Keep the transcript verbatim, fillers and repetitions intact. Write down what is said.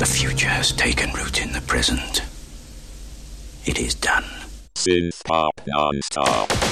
future has taken root in the present. It is done. Synth Pop Non-Stop.